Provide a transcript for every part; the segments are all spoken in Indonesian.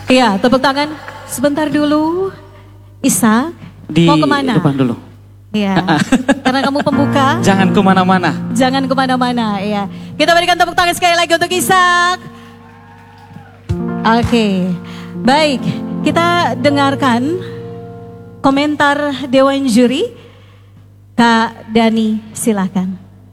Iya, tepuk tangan sebentar dulu. Isa, Di mau kemana? depan dulu. Iya, karena kamu pembuka. Jangan kemana-mana. Jangan kemana-mana, ya. Kita berikan tepuk tangan sekali lagi untuk Isak. Oke, baik. Kita dengarkan komentar Dewan Juri. Kak Dani, silakan.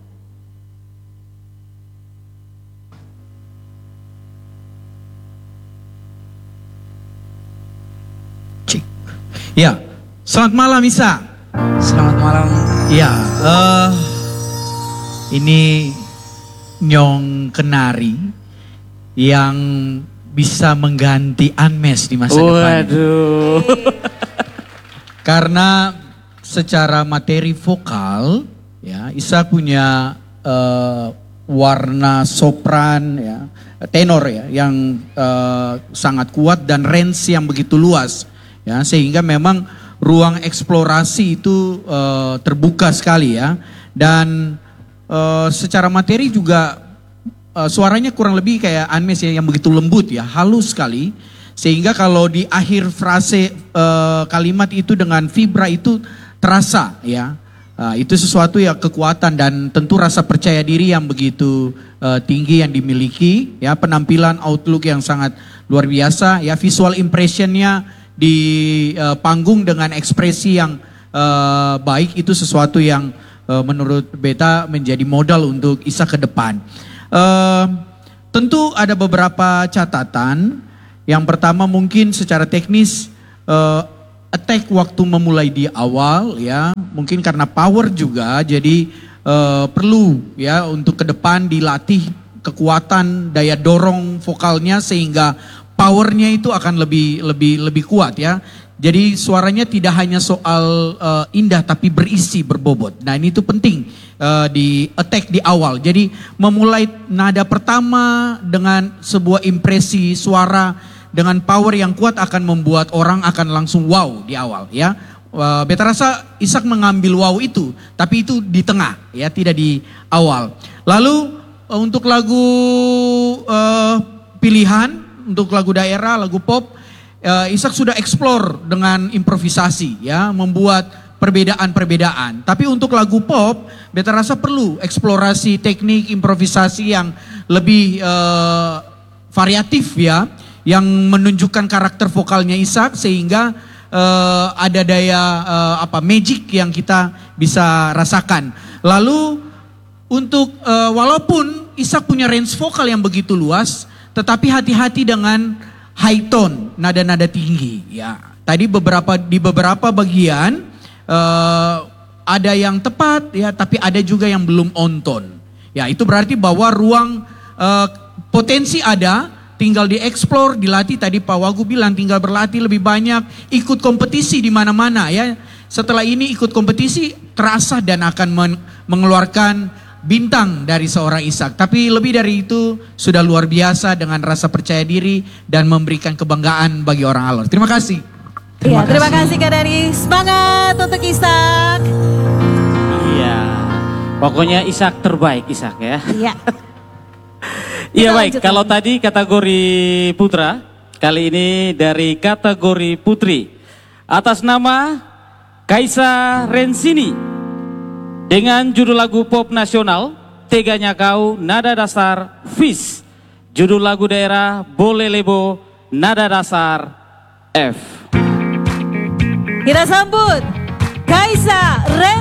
Ya, selamat malam Isa. Selamat malam. Ya, ini Nyong Kenari yang bisa mengganti Anmes di masa depan. Waduh. Karena secara materi vokal, ya Isa punya warna sopran, ya tenor ya yang sangat kuat dan range yang begitu luas. Ya, sehingga memang ruang eksplorasi itu terbuka sekali ya. Dan secara materi juga suaranya kurang lebih kayak Anmes ya, yang begitu lembut ya, halus sekali. Sehingga kalau di akhir frase kalimat itu dengan vibra itu terasa ya. Itu sesuatu ya, kekuatan dan tentu rasa percaya diri yang begitu tinggi yang dimiliki ya. Penampilan outlook yang sangat luar biasa ya, visual impressionnya di panggung dengan ekspresi yang baik, itu sesuatu yang menurut beta menjadi modal untuk Isa ke depan. Tentu ada beberapa catatan. Yang pertama mungkin secara teknis attack waktu memulai di awal ya, mungkin karena power juga, jadi perlu ya untuk ke depan dilatih kekuatan daya dorong vokalnya sehingga powernya itu akan lebih kuat ya. Jadi suaranya tidak hanya soal indah tapi berisi, berbobot. Nah ini tuh penting di attack di awal. Jadi memulai nada pertama dengan sebuah impresi suara dengan power yang kuat akan membuat orang akan langsung wow di awal ya. Beta rasa Isak mengambil wow itu, tapi itu di tengah ya, tidak di awal. Lalu untuk lagu pilihan, untuk lagu daerah, lagu pop, Isak sudah explore dengan improvisasi ya, membuat perbedaan-perbedaan. Tapi untuk lagu pop, beta rasa perlu eksplorasi teknik improvisasi yang lebih variatif ya, yang menunjukkan karakter vokalnya Isak sehingga ada daya magic yang kita bisa rasakan. Lalu untuk walaupun Isak punya range vokal yang begitu luas, tetapi hati-hati dengan high tone, nada-nada tinggi ya. Tadi di beberapa bagian ada yang tepat ya, tapi ada juga yang belum on tone. Ya, itu berarti bahwa ruang potensi ada, tinggal dieksplor, dilatih. Tadi Pak Wagub bilang tinggal berlatih lebih banyak, ikut kompetisi di mana-mana ya. Setelah ini ikut kompetisi terasa dan akan mengeluarkan bintang dari seorang Isak. Tapi lebih dari itu sudah luar biasa dengan rasa percaya diri dan memberikan kebanggaan bagi orang Alor. Terima kasih. Terima kasih Kak Dani. Semangat untuk Isak. Iya. Pokoknya Isak terbaik, Isak ya. Iya. Iya baik, kalau tadi kategori putra, kali ini dari kategori putri. Atas nama Kaisa Rensini dengan judul lagu pop nasional Teganya Kau, nada dasar Fish. Judul lagu daerah Boleh Lebo, nada dasar F. Kita sambut Kaisa Rensini.